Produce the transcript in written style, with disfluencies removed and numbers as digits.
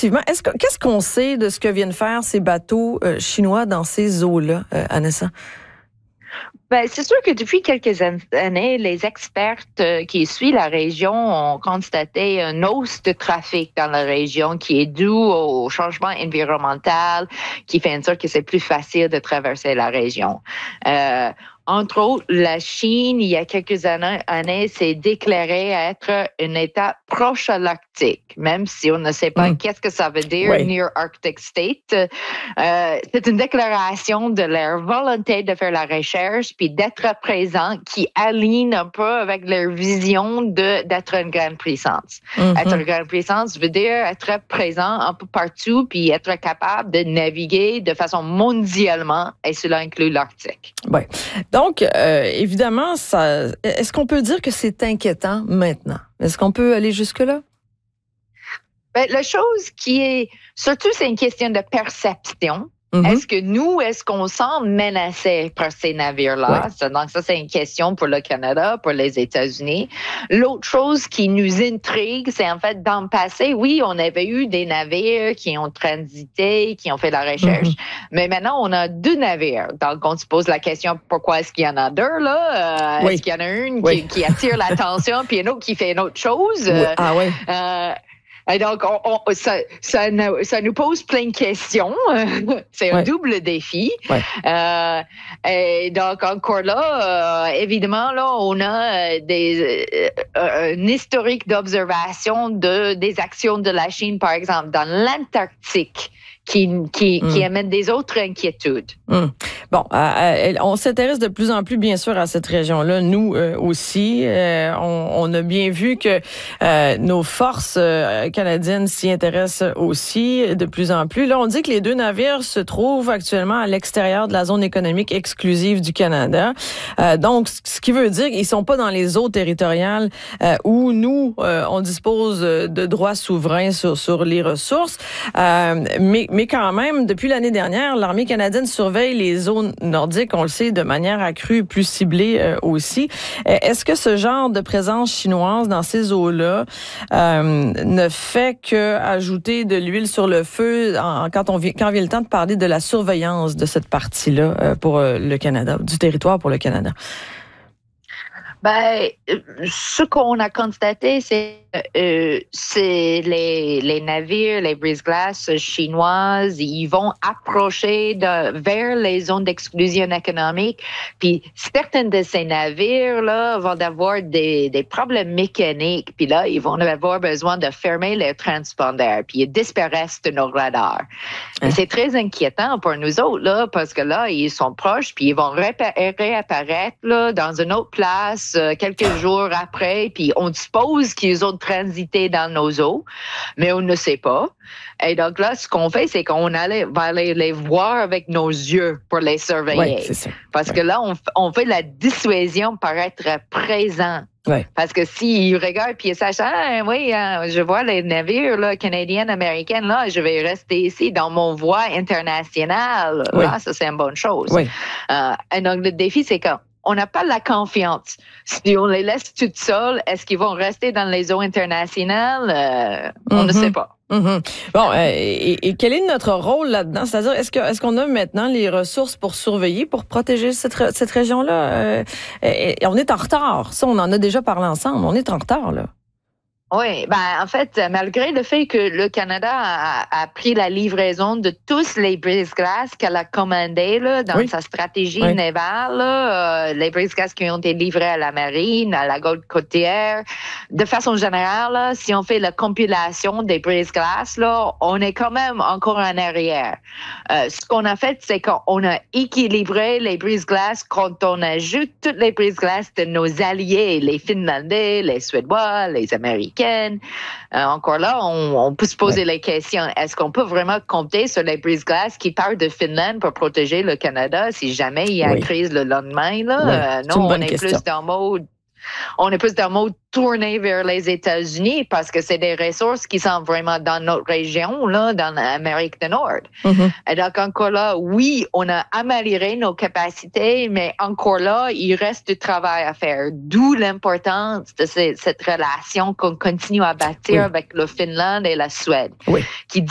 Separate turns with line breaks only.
effectivement. Qu'est-ce qu'on sait de ce que viennent faire ces bateaux chinois dans ces eaux-là, Anessa?
Ben, c'est sûr que depuis quelques années, les experts qui suivent la région ont constaté une hausse de trafic dans la région qui est due au changement environnemental, qui fait en sorte que c'est plus facile de traverser la région. Entre autres, la Chine, il y a quelques années, s'est déclarée être un État proche à l'Arctique, même si on ne sait pas qu'est-ce que ça veut dire, Near Arctic State. C'est une déclaration de leur volonté de faire la recherche puis d'être présent qui aligne un peu avec leur vision d'être une grande puissance. Être une grande puissance veut dire être présent un peu partout puis être capable de naviguer de façon mondialement, et cela inclut l'Arctique.
Oui. Donc, évidemment, est-ce qu'on peut dire que c'est inquiétant maintenant? Est-ce qu'on peut aller jusque-là?
Ben, la chose qui est, surtout, c'est une question de perception. Est-ce qu'on sent menacé par ces navires-là?
Oui.
Donc, ça, c'est une question pour le Canada, pour les États-Unis. L'autre chose qui nous intrigue, c'est en fait, dans le passé, oui, on avait eu des navires qui ont transité, qui ont fait la recherche, mais maintenant, on a 2 navires. Donc, on se pose la question, pourquoi est-ce qu'il y en a 2, là? Est-ce qu'il y en a une qui attire l'attention, puis une autre qui fait une autre chose?
Ah oui.
Et donc, ça nous pose plein de questions. C'est un double défi. Et donc, encore là, évidemment, là, on a un historique d'observation des actions de la Chine, par exemple, dans l'Antarctique, qui amène des autres inquiétudes.
Bon, on s'intéresse de plus en plus, bien sûr, à cette région-là. Nous aussi, on a bien vu que nos forces canadiennes s'y intéressent aussi de plus en plus. Là, on dit que les 2 navires se trouvent actuellement à l'extérieur de la zone économique exclusive du Canada. Donc, ce qui veut dire qu'ils sont pas dans les eaux territoriales où nous, on dispose de droits souverains sur les ressources. Mais quand même, depuis l'année dernière, l'armée canadienne surveille les zones nordiques, on le sait, de manière accrue, plus ciblée aussi. Est-ce que ce genre de présence chinoise dans ces eaux-là ne fait qu'ajouter de l'huile sur le feu quand vient le temps de parler de la surveillance de cette partie-là pour le Canada, du territoire pour le Canada?
Ben, ce qu'on a constaté, c'est les navires, les brise-glaces chinoises, ils vont approcher vers les zones d'exclusion économique. Puis certains de ces navires-là vont avoir des problèmes mécaniques. Puis là, ils vont avoir besoin de fermer les transpondeurs. Puis ils disparaissent de nos radars. Et c'est très inquiétant pour nous autres, là, parce que là, ils sont proches, puis ils vont réapparaître là, dans une autre place quelques jours après, puis on suppose qu'ils ont transité dans nos eaux, mais on ne sait pas. Et donc là, ce qu'on fait, c'est qu'on va aller les voir avec nos yeux pour les surveiller.
Oui, c'est ça.
Parce que là, on fait la dissuasion par être présent.
Oui.
Parce que s'ils regardent puis ils sachent, je vois les navires là, canadiens, américains, là, je vais rester ici dans mon voie internationale.
Oui.
Là, ça, c'est une bonne chose.
Oui.
Et donc, le défi, c'est qu'on n'a pas la confiance. Si on les laisse toutes seules, est-ce qu'ils vont rester dans les eaux internationales? On ne sait pas.
Bon, et quel est notre rôle là-dedans? C'est-à-dire, est-ce qu'on a maintenant les ressources pour surveiller, pour protéger cette région-là? On est en retard. Ça, on en a déjà parlé ensemble. On est en retard, là.
Oui, en fait, malgré le fait que le Canada a pris la livraison de tous les brise-glaces qu'elle a commandés là, dans sa stratégie navale, là, les brise-glaces qui ont été livrés à la marine, à la garde côtière, de façon générale, là, si on fait la compilation des brise-glaces, là, on est quand même encore en arrière. Ce qu'on a fait, c'est qu'on a équilibré les brise-glaces quand on ajoute toutes les brise-glaces de nos alliés, les Finlandais, les Suédois, les Américains. Encore là, on peut se poser les questions. Est-ce qu'on peut vraiment compter sur les brise-glaces qui partent de Finlande pour protéger le Canada si jamais il y a une crise le lendemain? Là? Non, on est plus dans le mode tourné vers les États-Unis parce que c'est des ressources qui sont vraiment dans notre région, là, dans l'Amérique du Nord. Et donc, encore là, oui, on a amélioré nos capacités, mais encore là, il reste du travail à faire. D'où l'importance de cette relation qu'on continue à bâtir avec le Finlande et la Suède, qui